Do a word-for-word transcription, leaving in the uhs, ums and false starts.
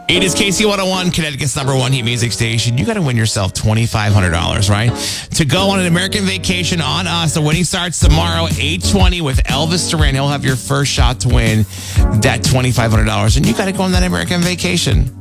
It is K C one oh one, Connecticut's number one heat music station. You got to win yourself twenty-five hundred dollars, right? To go on an American vacation on us. The winning starts tomorrow, eight twenty with Elvis Duran. He'll have your first shot to win that twenty-five hundred dollars. And you got to go on that American vacation.